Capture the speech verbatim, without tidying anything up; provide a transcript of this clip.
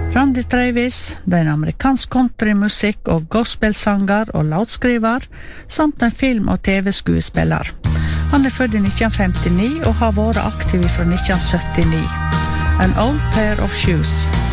Randy Travis, det er en amerikansk countrymusikk- og gospelsanger og låtskriver, samt en film- og tv-skuespiller. Han er født i nitten femtini og har vært aktiv fra nitten syttini. An Old Pair of Shoes.